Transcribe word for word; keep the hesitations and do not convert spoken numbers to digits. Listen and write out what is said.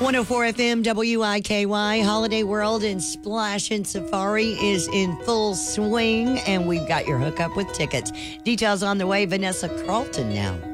one oh four F M W I K Y. Holiday World and Splash and Safari is in full swing, and we've got your hookup with tickets. Details on the way. Vanessa Carlton now.